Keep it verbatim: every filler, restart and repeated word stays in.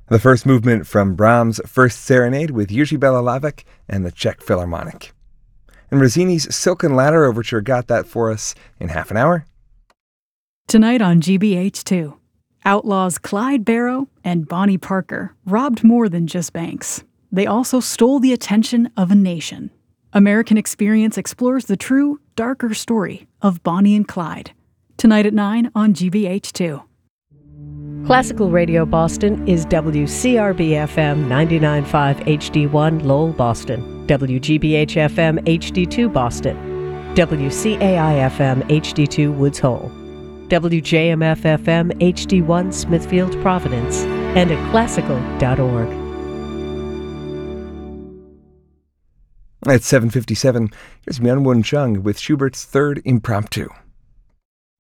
The first movement from Brahms' First Serenade with Jiří Bělohlávek and the Czech Philharmonic. And Rossini's Silken Ladder Overture got that for us in half an hour. Tonight on G B H two, outlaws Clyde Barrow and Bonnie Parker robbed more than just banks. They also stole the attention of a nation. American Experience explores the true, darker story of Bonnie and Clyde. Tonight at nine on G B H two. Classical Radio Boston is W C R B F M ninety-nine point five H D one Lowell, Boston, W G B H F M H D two Boston, W C A I F M H D two Woods Hole, W J M F F M H D one Smithfield, Providence, and at classical dot org. At seven fifty-seven, here's Myung-Whun Chung with Schubert's Third Impromptu.